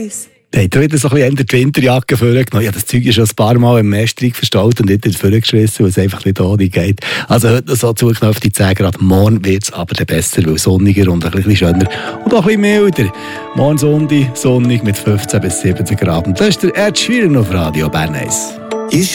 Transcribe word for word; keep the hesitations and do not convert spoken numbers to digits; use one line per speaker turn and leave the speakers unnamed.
Berneiss.
Habt ihr wieder so ein bisschen die Winterjacke vorgenommen? Ja, das Zeug ist schon ein paar Mal im Mästrig verstaut und nicht vorgeschmissen, weil es einfach nicht ohne geht. Also heute noch so zugeknöpfte zehn Grad. Morgen wird es aber besser, weil sonniger und ein bisschen schöner und auch ein bisschen milder. Morgen Sonntag, sonnig mit fünfzehn bis siebzehn Grad. Und das ist der Ed Sheeran auf Radio Berneiss.